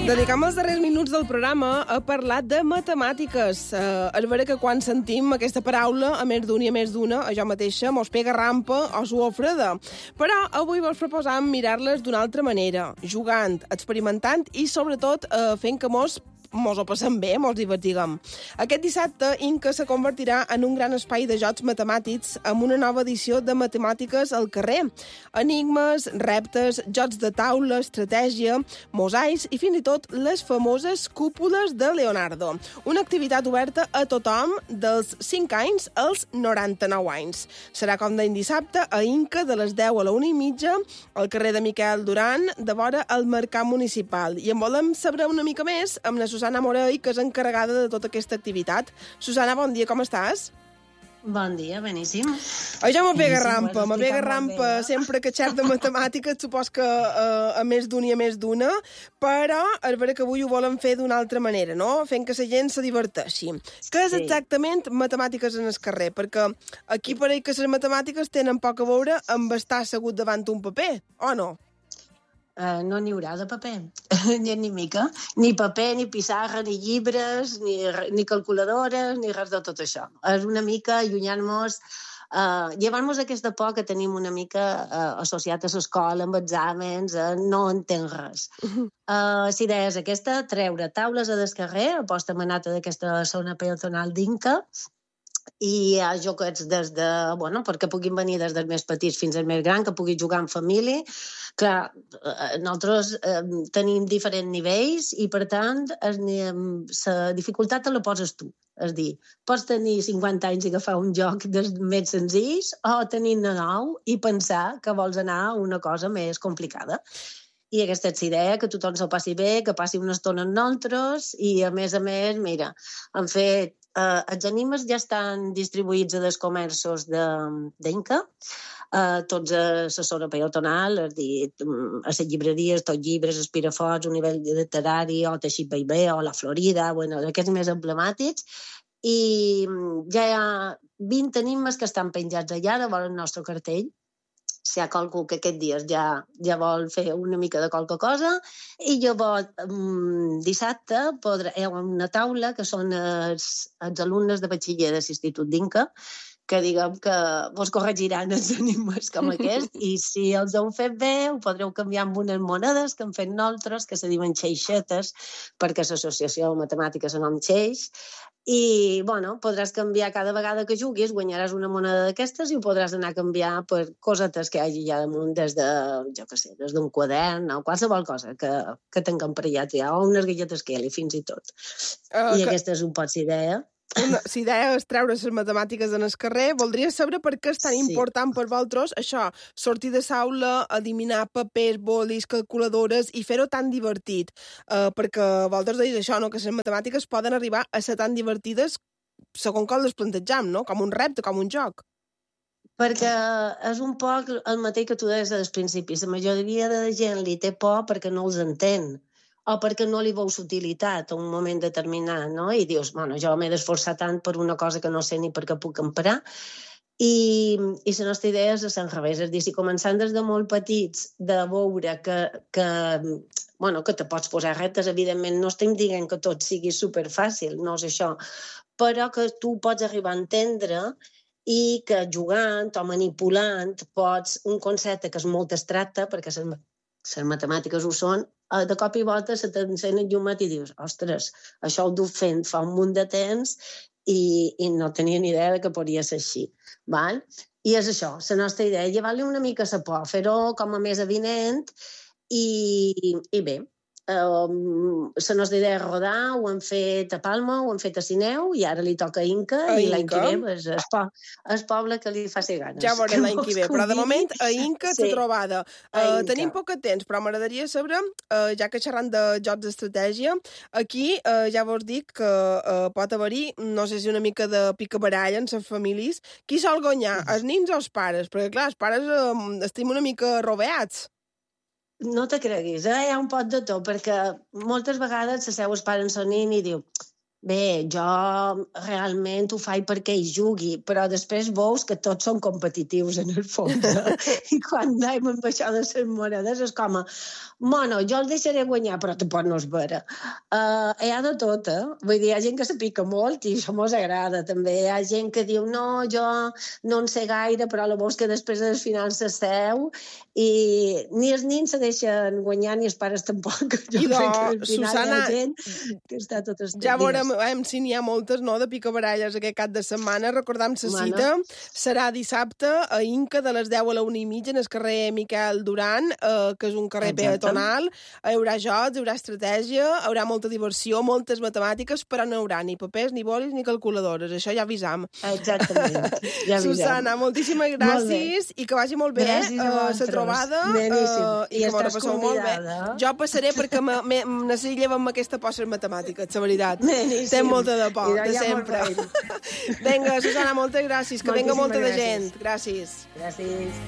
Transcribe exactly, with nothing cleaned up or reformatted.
Dedicam els darrers minuts del programa a parlar de matemàtiques. Uh, és vera que quan sentim aquesta paraula, a més d'un i a més d'una, a jo mateixa mos pega rampa o suor freda. Però avui vos proposam mirar-les d'una altra manera, jugant, experimentant i, sobretot, uh, fent que mos mos ho passem bé, mos divertiguem. Aquest dissabte, Inca se convertirà en un gran espai de jocs matemàtics amb una nova edició de Matemàtiques al carrer. Enigmes, reptes, jocs de taula, estratègia, mosaics i fins i tot les famoses cúpules de Leonardo. Una activitat oberta a tothom dels cinc anys als noranta-nou anys. Serà com d'any dissabte a Inca de les deu a la una i mitja al carrer de Miquel Duran, de vora al Mercat Municipal. I en volem saber una mica més amb la Susana Morell, que és encarregada de tota aquesta activitat. Susana, bon dia, com estàs? Bon dia, beníssim. Oi, ja me pega rampa, me pega rampa sempre que xerc de matemàtiques, supos que uh, a més d'un i a més d'una, però és vera que avui ho volem fer d'una altra manera, no? Fent que la gent se diverteixi. Sí. Què és exactament matemàtiques en el carrer? Perquè aquí pareix que les matemàtiques tenen poc a veure amb estar assegut davant un paper, o no? Uh, no n'hi haurà de paper, ni ni mica. Ni paper, ni pissarra, ni llibres, ni, ni calculadores, ni res de tot això. És una mica allunyant-nos, uh, llevant-nos aquesta por que tenim una mica uh, associat a l'escola, amb exàmens, uh, no entenc res. Uh, la idea és aquesta, treure taules a descarrer, aposta manata d'aquesta zona peatonal d'Inca, i hi ha jocs des de, bueno, perquè puguin venir des dels més petits fins al més gran, que puguin jugar en família. Clar, nosaltres eh, tenim diferents nivells i, per tant, la dificultat te la poses tu. És dir, pots tenir cinquanta anys i agafar un joc dels més senzills o tenir-ne nou i pensar que vols anar a una cosa més complicada. I aquesta és la idea, que tothom se'l passi bé, que passi una estona amb nosaltres i, a més a més, mira, han fet... Eh, els animes ja estan distribuïts a dels comerços d'Inca, eh, tots a la zona peatonal, és dir, a les llibreries, tots llibres, espirafots, un nivell literari, o Teixit Bellver, o La Florida, bueno, aquests més emblemàtics, i ja hi ha vint animes que estan penjats allà davant el nostre cartell. Si hi ha qualcú que aquests dies ja, ja vol fer una mica de qualque cosa, i llavors um, dissabte podrà, hi ha una taula que són els, els alumnes de batxiller de l'Institut d'Inca, que diguem que vos corregiran els enigmes com aquest, i si els heu fet bé ho podreu canviar amb unes monedes que hem fet nosaltres, que se diuen xeixetes, perquè l'associació de matemàtiques se nom xeix, i, bueno, podràs canviar cada vegada que juguis, guanyaràs una moneda d'aquestes i ho podràs anar a canviar per cosetes que hi hagi allà damunt des de, jo què sé, des d'un quadern o qualsevol cosa que, que tinguem per allà, ja, o unes galletes Kelly, fins i tot. Uh, I que... aquesta és un pot idea. Una, si idea és treure les matemàtiques en el carrer, voldria saber per què és tan sí. important per vosaltres això, sortir de l'aula, eliminar papers, bolis, calculadores i fer-ho tan divertit. Uh, perquè vosaltres deis això, no? Que les matemàtiques poden arribar a ser tan divertides segons com les plantejam, no? Com un repte, com un joc. Perquè és un poc el mateix que tu deies als principis. La majoria de la gent li té por perquè no els entén, o perquè no li veus utilitat a un moment determinat, no? I dius, bueno, jo m'he d'esforçar tant per una cosa que no sé ni per què puc emprar. I, i la nostra idea és a l'enrevés, és dir, si començant des de molt petits de veure que, que, bueno, que te pots posar reptes, evidentment no estem dient que tot sigui superfàcil, no és això, però que tu pots arribar a entendre i que jugant o manipulant pots un concepte que és molt abstracte, perquè les, les matemàtiques ho són, de cop i volta se t'encén el llumet i dius, ostres, això ho duc fent fa un munt de temps i, i no tenia ni idea que podria ser així. Val? I és això, la nostra idea, llevar-li una mica la por, fer-ho com a més avinent i, i bé, Um, la nostra idea és rodar, ho hem fet a Palma, ho hem fet a Sineu i ara li toca a Inca, a i l'any que ve és el, po el poble que li faci ganes. Ja veurem l'any que ve, però de moment a Inca sí. T'ha trobada. Uh, tenim poc temps, però m'agradaria saber, uh, ja que xerrant de jocs d'estratègia, aquí uh, ja vos dic que uh, pot haver-hi, no sé si una mica de picabaralla en les famílies. Qui sol guanyar, els nins o els pares? Perquè clar, els pares uh, estem una mica roveats. No te creguis, eh? Hi ha un pot de tot, perquè moltes vegades se seu el pare en son nin i diu Bé, jo realment ho faig perquè hi jugui, però després veus que tots són competitius en el fons. I quan anem amb això de les monedes és com, bueno, jo el deixaré guanyar, però tampoc no és vera. Uh, hi ha de tot, eh? Vull dir, hi ha gent que se pica molt i això mos agrada, també. Hi ha gent que diu, no, jo no en sé gaire, però la veus que després de les finals s'asseu i ni els nins se deixen guanyar ni els pares tampoc. Jo I crec que al doncs, final Susana, hi ha gent que està tot estat. ja veurem em, si n'hi ha moltes, no?, de picabaralles aquest cap de setmana. Recordam la Bueno. cita. Serà dissabte a Inca de les deu a la una i mitja en el carrer Miquel Duran, eh, que és un carrer Exacte. peatonal. Hi haurà jocs, hi haurà estratègia, hi haurà molta diversió, moltes matemàtiques, però no hi haurà ni papers, ni bolis, ni calculadores. Això ja avisam. Exactament. Ja avisem. Susana, moltíssimes gràcies i que vagi molt bé Gràcies a eh, la vosaltres. trobada Beníssim. eh, i, I que m'ho estàs passeu molt bé. convidada. Jo passaré perquè me, me, necessito llevar amb aquesta por a les matemàtiques, la veritat. Beníssim. Tenc molta de por, I de ja sempre. molt Vinga, Susana, moltes gràcies. Que venga Moltíssimes molta de gràcies. gent. Gràcies. Gràcies.